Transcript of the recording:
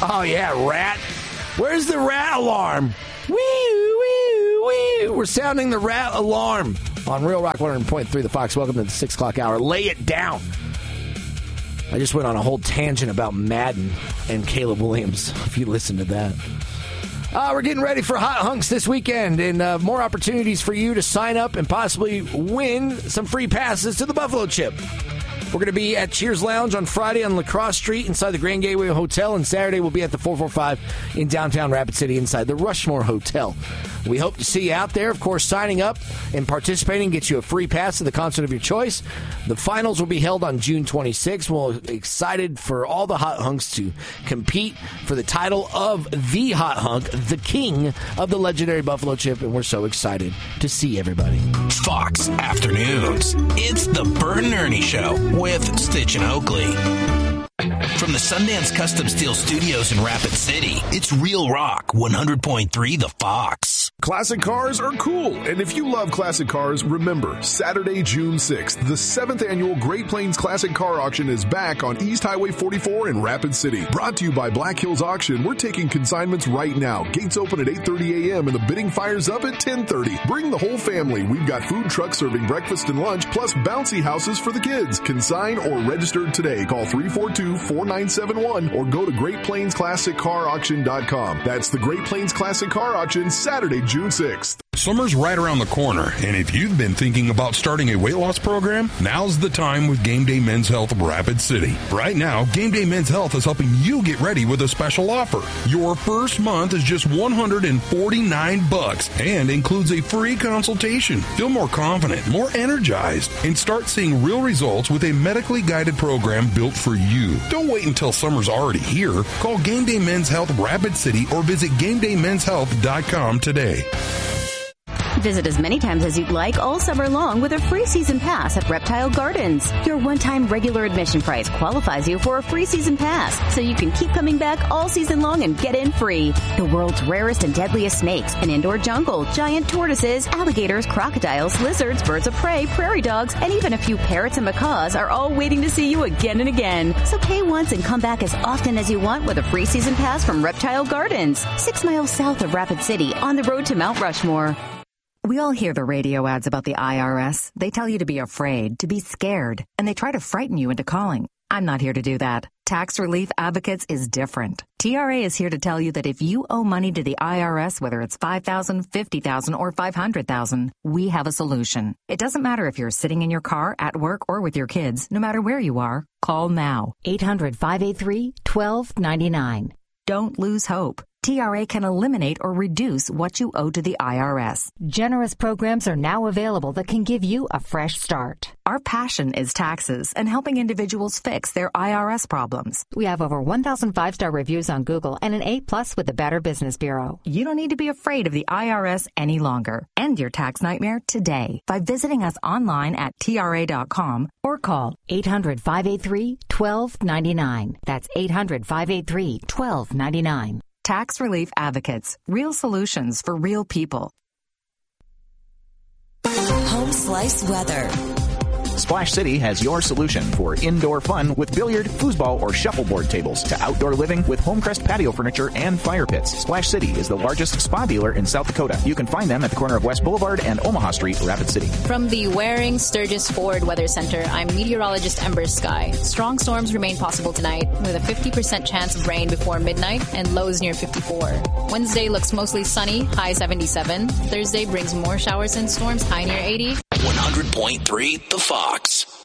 Oh, yeah, rat. Where's the rat alarm? Wee, wee, wee. We're sounding the rat alarm on Real Rock 100.3 The Fox. Welcome to the 6 o'clock hour. Lay it down. I just went on a whole tangent about Madden and Caleb Williams, if you listen to that. We're getting ready for Hot Hunks this weekend, and more opportunities for you to sign up and possibly win some free passes to the Buffalo Chip. We're going to be at Cheers Lounge on Friday on La Crosse Street inside the Grand Gateway Hotel, and Saturday we'll be at the 445 in downtown Rapid City inside the Rushmore Hotel. We hope to see you out there. Of course, signing up and participating gets you a free pass to the concert of your choice. The finals will be held on June 26th. We're excited for all the Hot Hunks to compete for the title of the Hot Hunk, the king of the legendary Buffalo Chip, and we're so excited to see everybody. Fox Afternoons. It's the Bert and Ernie Show with Stitch and Oakley. From the Sundance Custom Steel Studios in Rapid City, it's Real Rock 100.3 The Fox. Classic cars are cool, and if you love classic cars, remember, Saturday, June 6th, the 7th annual Great Plains Classic Car Auction is back on East Highway 44 in Rapid City. Brought to you by Black Hills Auction, we're taking consignments right now. Gates open at 8:30 a.m. and the bidding fires up at 10:30. Bring the whole family. We've got food trucks serving breakfast and lunch, plus bouncy houses for the kids. Consign or register today. Call 342-4971 or go to GreatPlainsClassicCarAuction.com. That's the Great Plains Classic Car Auction, Saturday, June 6th. Summer's right around the corner, and if you've been thinking about starting a weight loss program, now's the time with Game Day Men's Health of Rapid City. Right now, Game Day Men's Health is helping you get ready with a special offer. Your first month is just $149 and includes a free consultation. Feel more confident, more energized, and start seeing real results with a medically guided program built for you. Don't wait until summer's already here. Call Game Day Men's Health of Rapid City or visit GameDayMen'sHealth.com today. Visit as many times as you'd like all summer long with a free season pass at Reptile Gardens. Your one-time regular admission price qualifies you for a free season pass, so you can keep coming back all season long and get in free. The world's rarest and deadliest snakes, an indoor jungle, giant tortoises, alligators, crocodiles, lizards, birds of prey, prairie dogs, and even a few parrots and macaws are all waiting to see you again and again. So pay once and come back as often as you want with a free season pass from Reptile Gardens, 6 miles south of Rapid City on the road to Mount Rushmore. We all hear the radio ads about the IRS. They tell you to be afraid, to be scared, and they try to frighten you into calling. I'm not here to do that. Tax Relief Advocates is different. TRA is here to tell you that if you owe money to the IRS, whether it's $5,000, $50,000, or $500,000, we have a solution. It doesn't matter if you're sitting in your car, at work, or with your kids. No matter where you are, call now. 800-583-1299. Don't lose hope. TRA can eliminate or reduce what you owe to the IRS. Generous programs are now available that can give you a fresh start. Our passion is taxes and helping individuals fix their IRS problems. We have over 1,000 5-star reviews on Google and an A+ with the Better Business Bureau. You don't need to be afraid of the IRS any longer. End your tax nightmare today by visiting us online at TRA.com or call 800-583-1299. That's 800-583-1299. Tax Relief Advocates. Real solutions for real people. Home Slice Weather. Splash City has your solution for indoor fun with billiard, foosball, or shuffleboard tables to outdoor living with Homecrest patio furniture and fire pits. Splash City is the largest spa dealer in South Dakota. You can find them at the corner of West Boulevard and Omaha Street, Rapid City. From the Waring Sturgis Ford Weather Center, I'm meteorologist Ember Sky. Strong storms remain possible tonight with a 50% chance of rain before midnight and lows near 54. Wednesday looks mostly sunny, high 77. Thursday brings more showers and storms, high near 80. 100.3 The Fox.